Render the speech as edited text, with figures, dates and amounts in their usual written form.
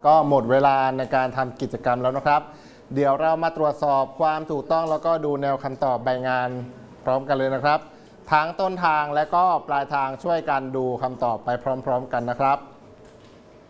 ก็หมดเวลาในการทำกิจกรรมแล้วนะครับเดี๋ยวเรามาตรวจสอบความถูกต้องแล้วก็ดูแนวคำตอบใบงานพร้อมกันเลยนะครับทั้งต้นทางและก็ปลายทางช่วยกันดูคำตอบไปพร้อมๆกันนะครับ